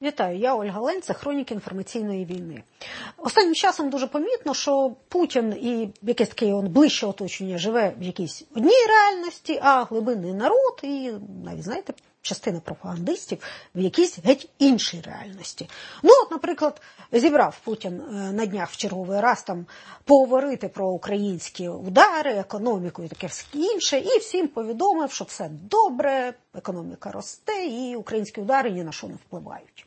Вітаю, я Ольга Лень, це «Хроніки інформаційної війни». Останнім часом дуже помітно, що Путін і якесь таке ближче оточення живе в якійсь одній реальності, а глибинний народ і навіть, знаєте, частина пропагандистів в якійсь геть іншій реальності. Ну, от, наприклад, зібрав Путін на днях в черговий раз там поговорити про українські удари, економіку і таке інше, і всім повідомив, що все добре, економіка росте і українські удари ні на що не впливають.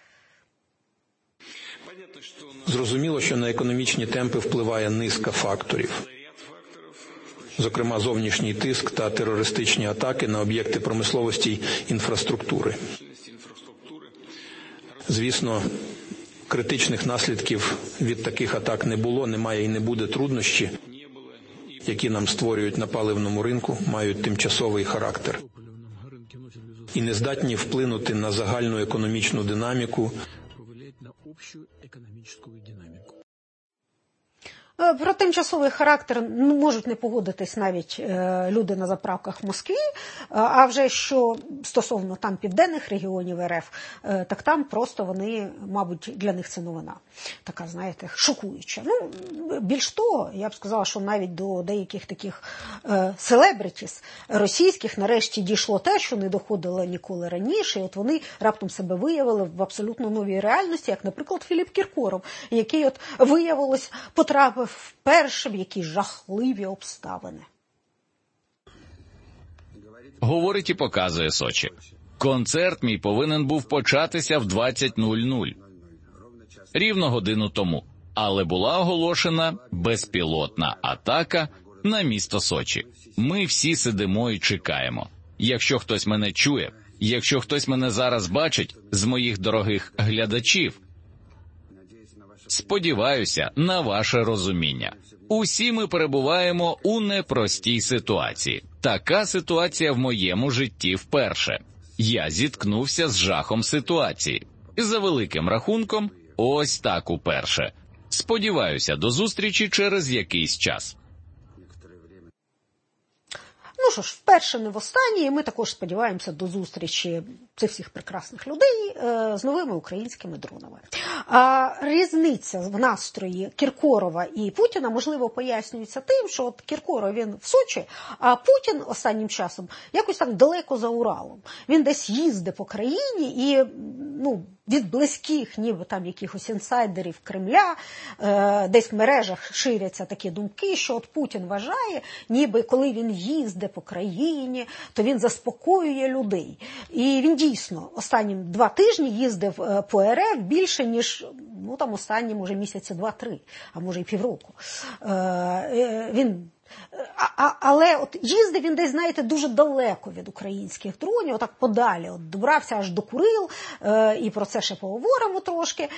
Зрозуміло, що на економічні темпи впливає низка факторів. Зокрема, зовнішній тиск та терористичні атаки на об'єкти промисловості й інфраструктури. Звісно, критичних наслідків від таких атак не було, немає і не буде. Труднощі, які нам створюють на паливному ринку, мають тимчасовий характер і не здатні вплинути на загальну економічну динаміку. Про тимчасовий характер можуть не погодитись навіть люди на заправках в Москві, а вже що стосовно там південних регіонів РФ, так там просто вони, мабуть, для них це новина. Така, знаєте, шокуюча. Ну, більш того, я б сказала, що навіть до деяких таких селебритіс російських нарешті дійшло те, що не доходило ніколи раніше, і от вони раптом себе виявили в абсолютно новій реальності, як, наприклад, Філіп Кіркоров, який от виявилось потрапив вперше в якісь жахливі обставини. Говорить і показує Сочі. Концерт мій повинен був початися в 20:00. Рівно годину тому. Але була оголошена безпілотна атака на місто Сочі. Ми всі сидимо і чекаємо. Якщо хтось мене чує, якщо хтось мене зараз бачить з моїх дорогих глядачів, сподіваюся на ваше розуміння. Усі ми перебуваємо у непростій ситуації. Така ситуація в моєму житті вперше. Я зіткнувся з жахом ситуації. За великим рахунком, ось так уперше. Сподіваюся, до зустрічі через якийсь час. Ну що ж, вперше не востаннє, і ми також сподіваємося до зустрічі цих всіх прекрасних людей з новими українськими дронами. А різниця в настрої Кіркорова і Путіна, можливо, пояснюється тим, що от Кіркоров, він в Сочі, а Путін останнім часом якось так далеко за Уралом. Він десь їздить по країні і, від близьких, ніби там якихось інсайдерів Кремля, десь в мережах ширяться такі думки, що от Путін вважає, ніби коли він їздить по країні, то він заспокоює людей. І він дійсно останні 2 тижні їздив по РФ більше, ніж, останні, може, місяці 2-3, а може і півроку. Але от їздив він десь, знаєте, дуже далеко від українських дронів, отак подалі, от добрався аж до Курил, і про це ще поговоримо трошки.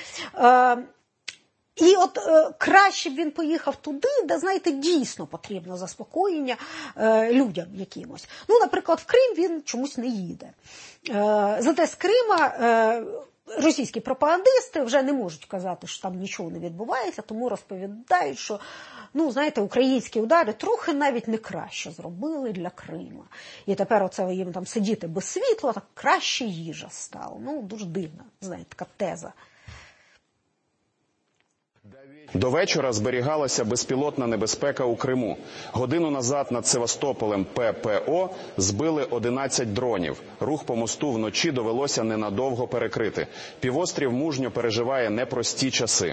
І от краще б він поїхав туди, де, знаєте, дійсно потрібно заспокоєння людям якимось. Наприклад, в Крим він чомусь не їде. Зате з Крима російські пропагандисти вже не можуть казати, що там нічого не відбувається, тому розповідають, що, знаєте, українські удари трохи навіть не краще зробили для Крима. І тепер оце їм там сидіти без світла, так краще їжа стала. Дуже дивна, знаєте, така теза. До вечора зберігалася безпілотна небезпека у Криму. Годину назад над Севастополем ППО збили 11 дронів. Рух по мосту вночі довелося ненадовго перекрити. Півострів мужньо переживає непрості часи.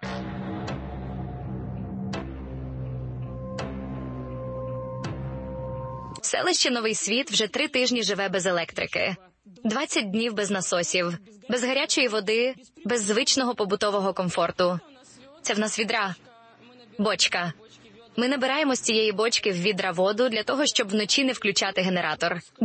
Селище Новий Світ вже 3 тижні живе без електрики. 20 днів без насосів, без гарячої води, без звичного побутового комфорту. Це в нас відра. Бочка. Ми набираємо з цієї бочки в відра воду для того, щоб вночі не включати генератор.